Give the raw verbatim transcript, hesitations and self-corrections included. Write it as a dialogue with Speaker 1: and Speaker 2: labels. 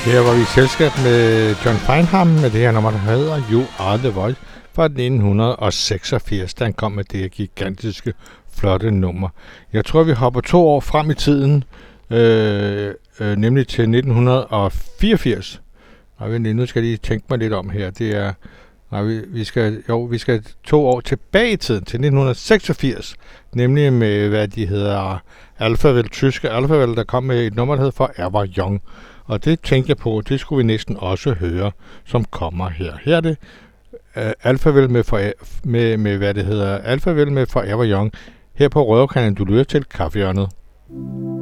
Speaker 1: Her var vi i selskab med John Feinham med det her nummer, der hedder You Are The Voice fra nitten seksogfirs, da han kom med det her gigantiske, flotte nummer. Jeg tror, vi hopper to år frem i tiden, øh, øh, nemlig til nitten fireogfirs. Nej, nu skal jeg lige tænke mig lidt om her. Det er, nej, vi, vi, skal, jo, vi skal to år tilbage i tiden, til nitten seksogfirs, nemlig med, hvad de hedder, Alphaville, tyske Alphaville, der kom med et nummer, der hedder Forever Young. Og det tænker jeg på, det skulle vi næsten også høre, som kommer her. Her er det uh, Alphaville med, for, med, med, hvad det hedder, Alphaville med Forever Young, her på Røverkanalen, du lytter til Kaffehjørnet.